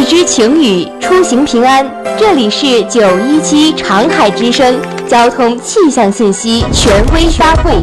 一支晴雨，出行平安。这里是917长海之声交通气象信息权威发布。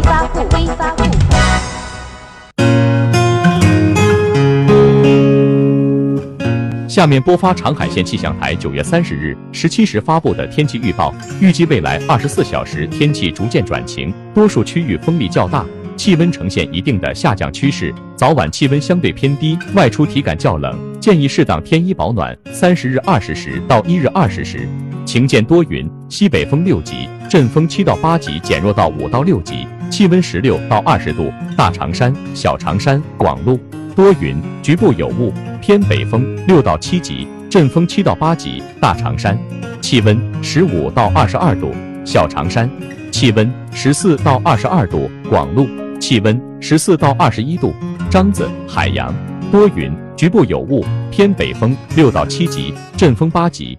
下面播发长海县气象台9月30日17时发布的天气预报，预计未来24小时天气逐渐转晴，多数区域风力较大，气温呈现一定的下降趋势，早晚气温相对偏低，外出体感较冷，建议适当添衣保暖。30日20时到1日20时，晴间多云，西北风6级，阵风7到8级减弱到5到6级，气温16到20度。大长山、小长山、广路多云，局部有雾，偏北风6到7级，阵风7到8级。大长山气温15到22度，小长山气温14到22度，广路气温14到21度。张子、海洋多云，局部有雾，偏北风6到7级，阵风8级。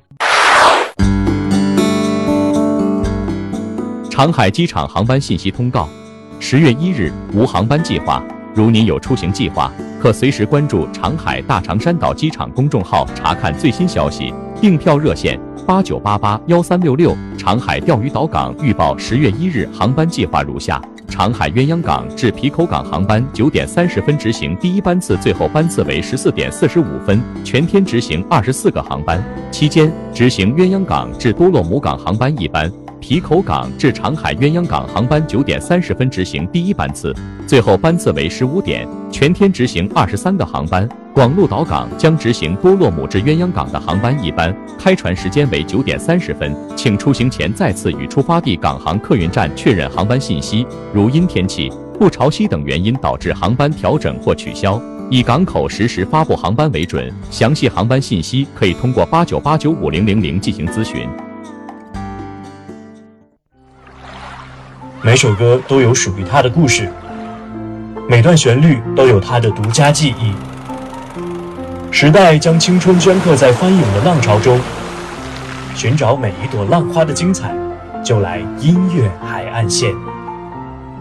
长海机场航班信息通告：10月1日无航班计划，如您有出行计划，可随时关注长海大长山岛机场公众号查看最新消息。订票热线89881366。长海钓鱼岛港预报10月1日航班计划如下：长海鸳鸯港至皮口港航班9点30分执行第一班次，最后班次为14点45分，全天执行24个航班，期间执行鸳鸯港至多洛姆港航班1班。皮口港至长海鸳鸯港航班9点30分执行第一班次，最后班次为15点，全天执行23个航班。广鹿岛港将执行多洛姆至鸳鸯港的航班1班，开船时间为9点30分，请出行前再次与出发地港航客运站确认航班信息。如因天气、不潮汐等原因导致航班调整或取消，以港口实时发布航班为准。详细航班信息可以通过89895000进行咨询。 每首歌都有属于它的故事，每段旋律都有它的独家记忆。时代将青春镌刻在翻涌的浪潮中，寻找每一朵浪花的精彩，就来音乐海岸线。